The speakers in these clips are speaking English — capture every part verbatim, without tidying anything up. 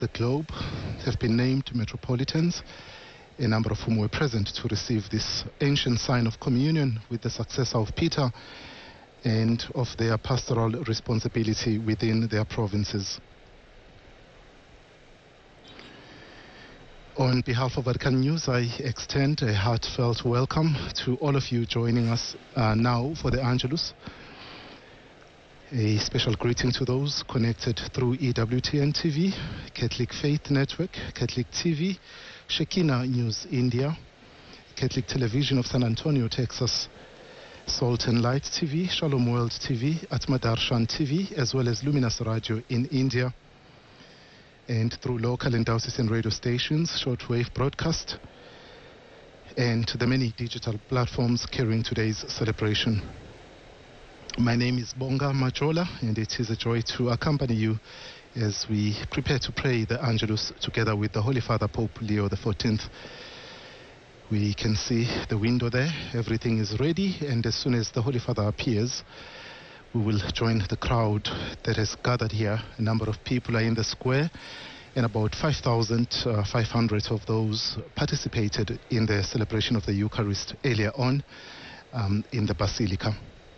the globe have been named metropolitans, a number of whom were present to receive this ancient sign of communion with the successor of Peter and of their pastoral responsibility within their provinces. On behalf of Vatican News, I extend a heartfelt welcome to all of you joining us uh, now for the Angelus. A special greeting to those connected through E W T N T V, Catholic Faith Network, Catholic T V, Shekinah News India, Catholic Television of San Antonio, Texas, Salt and Light T V, Shalom World T V, Atma Darshan T V, as well as Luminous Radio in India, and through local and diocesan radio stations, shortwave broadcast, and the many digital platforms carrying today's celebration. My name is Bonga Majola, and it is a joy to accompany you as we prepare to pray the Angelus together with the Holy Father Pope Leo the fourteenth. We can see the window there. Everything is ready, and as soon as the Holy Father appears, we will join the crowd that has gathered here. A number of people are in the square, and about five thousand five hundred of those participated in the celebration of the Eucharist earlier on um, in the Basilica.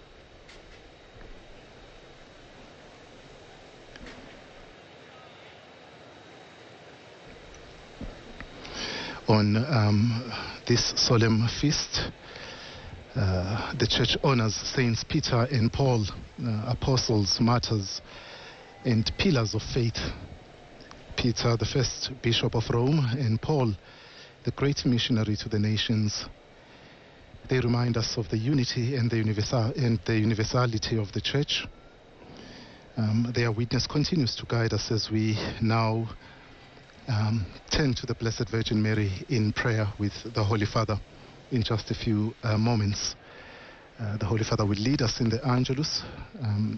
On um, this solemn feast, uh, the Church honors Saints Peter and Paul, uh, apostles, martyrs, and pillars of faith. Peter, the first Bishop of Rome, and Paul, the great missionary to the nations. They remind us of the unity and the, universal, and the universality of the Church. Um, their witness continues to guide us as we now Um, turn to the Blessed Virgin Mary in prayer with the Holy Father in just a few uh, moments. Uh, the Holy Father will lead us in the Angelus, um,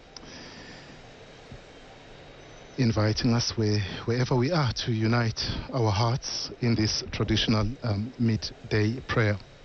inviting us where, wherever we are to unite our hearts in this traditional um, midday prayer.